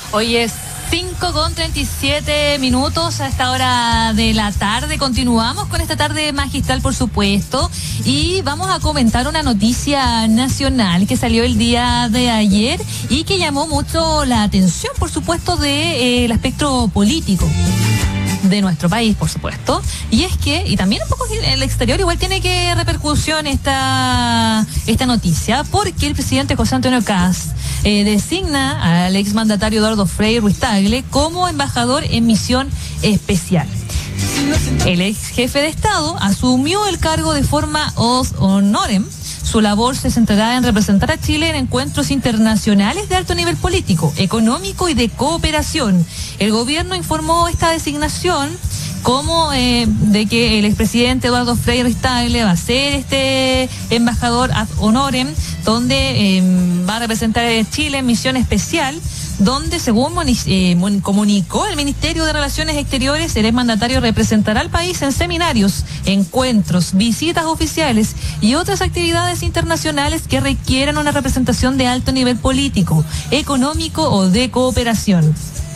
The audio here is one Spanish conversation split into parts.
Hoy es 5:37 a esta hora de la tarde. Continuamos con esta tarde magistral, por supuesto, y vamos a comentar una noticia nacional que salió el día de ayer y que llamó mucho la atención, por supuesto, el aspecto político de nuestro país, por supuesto, y es que, y también un poco en el exterior, igual tiene que repercusión esta noticia, porque el presidente José Antonio Kast designa al exmandatario Eduardo Frei Ruiz-Tagle como embajador en misión especial. El ex jefe de Estado asumió el cargo de forma ad honorem. Su labor se centrará en representar a Chile en encuentros internacionales de alto nivel político, económico y de cooperación. El gobierno informó esta designación como de que el expresidente Eduardo Frei Ruiz-Tagle va a ser este embajador ad honorem, donde va a representar a Chile en misión especial, donde, según comunicó el Ministerio de Relaciones Exteriores, el exmandatario representará al país en seminarios, encuentros, visitas oficiales y otras actividades internacionales que requieran una representación de alto nivel político, económico o de cooperación.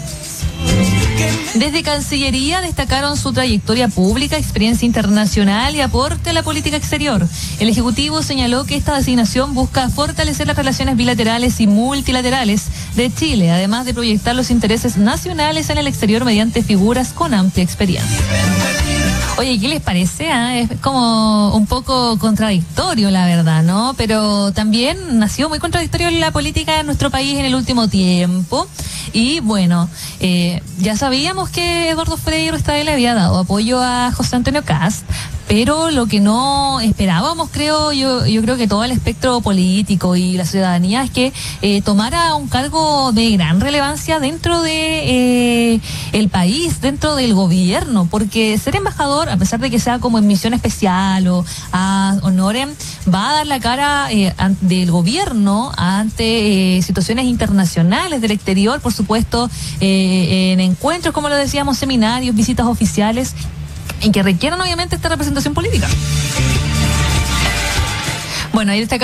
Desde Cancillería destacaron su trayectoria pública, experiencia internacional y aporte a la política exterior. El Ejecutivo señaló que esta designación busca fortalecer las relaciones bilaterales y multilaterales de Chile, además de proyectar los intereses nacionales en el exterior mediante figuras con amplia experiencia. Oye, ¿qué les parece? Es como un poco contradictorio, la verdad, ¿no? Pero también ha sido muy contradictorio en la política de nuestro país en el último tiempo. Y bueno, ya sabíamos que Eduardo Frei Ruiz-Tagle le había dado apoyo a José Antonio Kast, pero lo que no esperábamos, yo creo que todo el espectro político y la ciudadanía, es que tomara un cargo de gran relevancia dentro de el país, dentro del gobierno, porque ser embajador, a pesar de que sea como en misión especial o a honorem, va a dar la cara del gobierno ante situaciones internacionales del exterior, por supuesto, en encuentros, como lo decíamos, seminarios, visitas oficiales, en que requieran obviamente esta representación política. Bueno, ahí destaca